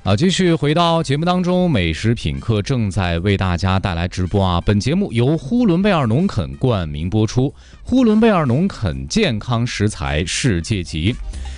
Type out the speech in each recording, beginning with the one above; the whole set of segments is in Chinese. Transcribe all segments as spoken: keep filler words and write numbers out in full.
啊，继续回到节目当中，美食品客正在为大家带来直播啊。本节目由呼伦贝尔农垦冠名播出，呼伦贝尔农垦健康食材世界级。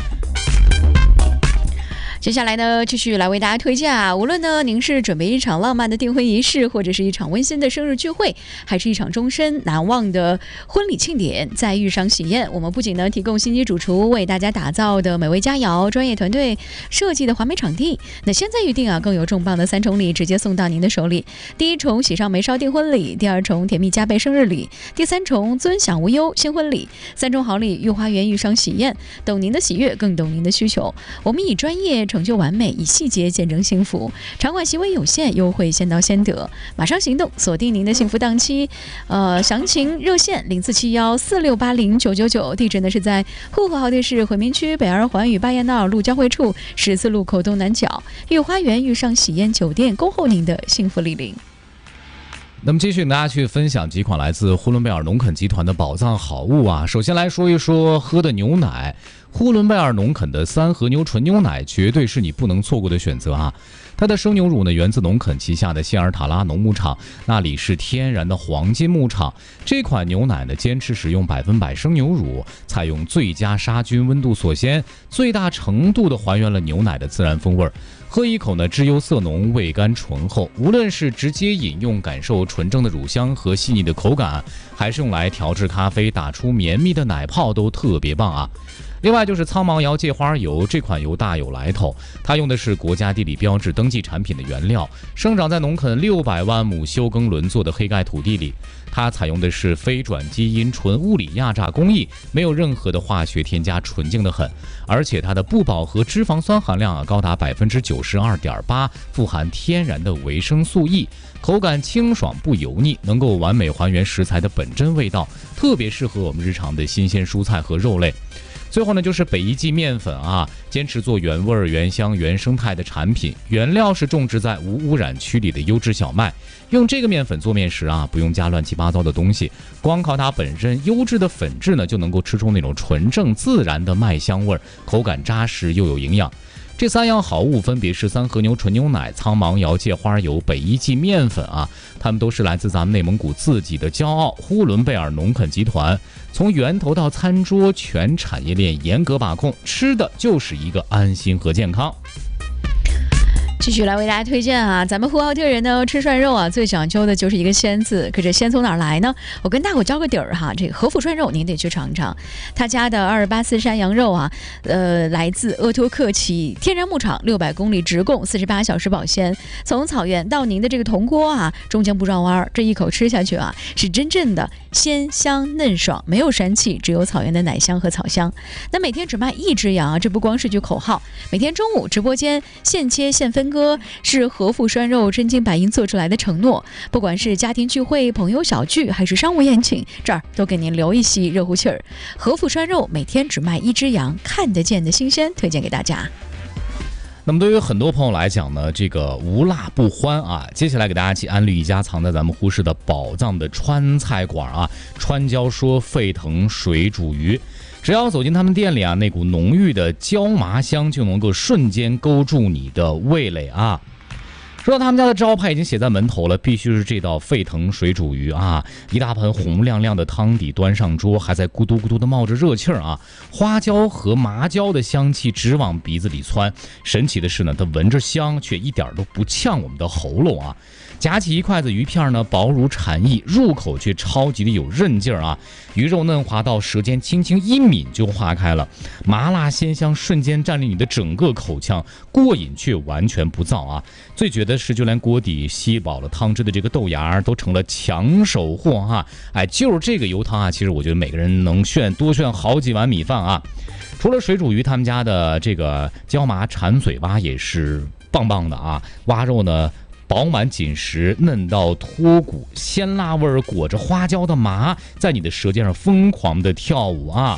接下来呢，继续来为大家推荐啊。无论呢您是准备一场浪漫的订婚仪式，或者是一场温馨的生日聚会，还是一场终身难忘的婚礼庆典，在遇上喜宴，我们不仅呢提供星级主厨为大家打造的美味佳肴，专业团队设计的华美场地，那现在预定啊，更有重磅的三重礼直接送到您的手里。第一重喜上眉梢订婚礼，第二重甜蜜加倍生日礼，第三重尊享无忧新婚礼，三重好礼御花园遇上喜宴，懂您的喜悦，更懂您的需求。我们以专业成就完美，以细节见证幸福。场馆席位有限，优惠先到先得，马上行动，锁定您的幸福档期。呃，详情热线零四七幺四六八零九九九，地址呢是在呼和浩特市回民区北二环与巴彦淖尔路交汇处十字路口东南角，御花园遇上喜宴酒店，恭候您的幸福莅临。 那么继续跟大家去分享几款来自呼伦贝尔农垦集团的宝藏好物啊。首先来说一说喝的牛奶，呼伦贝尔农垦的三和牛纯牛奶绝对是你不能错过的选择啊。它的生牛乳呢源自农垦旗下的希尔塔拉农牧场，那里是天然的黄金牧场。这款牛奶呢坚持使用百分百生牛乳，采用最佳杀菌温度锁鲜，最大程度的还原了牛奶的自然风味。喝一口呢，汁优色浓，味甘醇厚。无论是直接饮用感受纯正的乳香和细腻的口感，还是用来调制咖啡打出绵密的奶泡，都特别棒啊。另外就是苍毛摇芥花油，这款油大有来头，它用的是国家地理标志登记产品的原料，生长在农垦六百万亩休耕轮作的黑盖土地里。它采用的是非转基因纯物理压榨工艺，没有任何的化学添加，纯净的很。而且它的不饱和脂肪酸含量啊高达百分之九十二点八，富含天然的维生素 E， 口感清爽不油腻，能够完美还原食材的本真味道，特别适合我们日常的新鲜蔬菜和肉类。最后呢，就是北一记面粉啊，坚持做原味、原香、原生态的产品，原料是种植在无污染区里的优质小麦。用这个面粉做面食啊，不用加乱七八糟的东西，光靠它本身优质的粉质呢，就能够吃出那种纯正自然的麦香味，口感扎实又有营养。这三样好物分别是三和牛纯牛奶、苍芒摇芥花油、北一记面粉啊，它们都是来自咱们内蒙古自己的骄傲——呼伦贝尔农垦集团。从源头到餐桌，全产业链严格把控，吃的就是一个安心和健康。 继续来为大家推荐啊，咱们呼和浩特人呢吃涮肉啊，最讲究的就是一个鲜字。可这鲜从哪儿来呢？我跟大伙交个底儿哈，这个和府涮肉您得去尝尝。他家的二二八四山羊肉啊，呃，来自鄂托克旗天然牧场，六百公里直供，四十八小时保鲜。从草原到您的这个铜锅啊，中间不绕弯，这一口吃下去啊，是真正的鲜香嫩爽，没有膻气，只有草原的奶香和草香。那每天只卖一只羊啊，这不光是句口号。每天中午直播间现切现分割。是和府涮肉真金白银做出来的承诺，不管是家庭聚会、朋友小聚，还是商务宴请，这儿都给您留一席热乎气儿。和府涮肉每天只卖一只羊，看得见的新鲜，推荐给大家。 那么对于很多朋友来讲呢，这个无辣不欢啊。接下来给大家一起安利一家藏在咱们呼市的宝藏的川菜馆啊，川椒说沸腾水煮鱼。只要走进他们店里啊，那股浓郁的椒麻香就能够瞬间勾住你的味蕾啊。说到他们家的招牌已经写在门头了，必须是这道沸腾水煮鱼啊！一大盆红亮亮的汤底端上桌，还在咕嘟咕嘟的冒着热气儿啊！花椒和麻椒的香气直往鼻子里窜。神奇的是呢，它闻着香，却一点都不呛我们的喉咙啊！夹起一筷子鱼片呢，薄如蝉翼，入口却超级的有韧劲儿啊！鱼肉嫩滑到舌尖轻轻一抿就化开了，麻辣鲜香瞬间占领你的整个口腔，过瘾却完全不燥啊！最绝的是，就连锅底吸饱了汤汁的这个豆芽都成了抢手货哈！哎，就是这个油汤啊，其实我觉得每个人能炫多炫好几碗米饭啊！除了水煮鱼，他们家的这个椒麻馋嘴蛙也是棒棒的啊！蛙肉呢，饱满紧实，嫩到脱骨，鲜辣味儿裹着花椒的麻，在你的舌尖上疯狂的跳舞啊！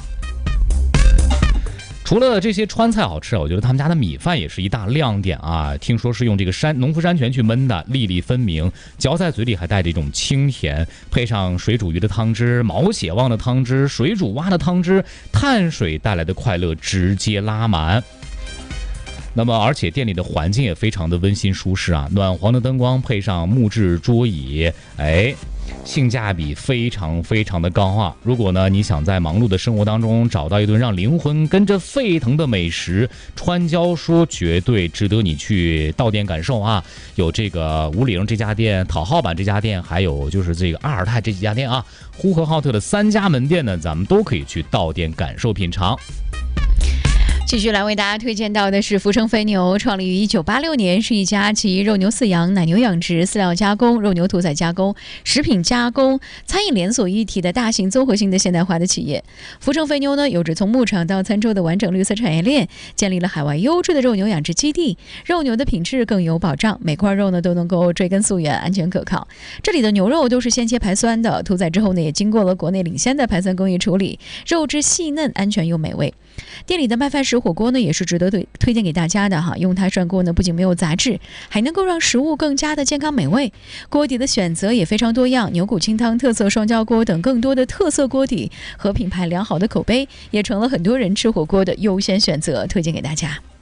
除了这些川菜好吃，我觉得他们家的米饭也是一大亮点啊！听说是用这个山农夫山泉去焖的，粒粒分明，嚼在嘴里还带着一种清甜，配上水煮鱼的汤汁、毛血旺的汤汁、水煮蛙的汤汁，碳水带来的快乐直接拉满。 那么而且店里的环境也非常的温馨舒适啊，暖黄的灯光配上木质桌椅，哎。性价比非常非常的高啊！如果呢你想在忙碌的生活当中找到一顿让灵魂跟着沸腾的美食，川椒说绝对值得你去到店感受啊！有这个五里营这家店、讨好版这家店，还有就是这个阿尔泰这几家店啊，呼和浩特的三家门店呢，咱们都可以去到店感受品尝。 继续来为大家推荐到的是福成肥牛，创立于一九八六年，是一家集肉牛饲养、奶牛养殖、饲料加工、肉牛屠宰加工、食品加工、餐饮连锁一体的大型综合性的现代化的企业。福成肥牛呢，有着从牧场到餐桌的完整绿色产业链，建立了海外优质的肉牛养殖基地，肉牛的品质更有保障，每块肉呢都能够追根溯源，安全可靠。这里的牛肉都是先切排酸的，屠宰之后呢，也经过了国内领先的排酸工艺处理，肉质细嫩、安全又美味。店里的麦饭石火锅呢，也是值得推推荐给大家的哈。用它涮锅呢，不仅没有杂质，还能够让食物更加的健康美味。锅底的选择也非常多样，牛骨清汤、特色双椒锅等更多的特色锅底和品牌良好的口碑，也成了很多人吃火锅的优先选择，推荐给大家。